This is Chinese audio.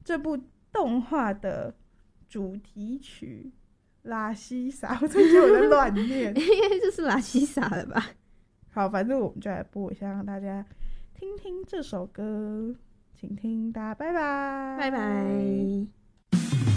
这部动画的主题曲拉西萨，我真觉得我在乱念， 应该就是拉西萨了吧。 好，反正我们就来播一下，让大家听听这首歌，请听，大家拜拜， 拜拜。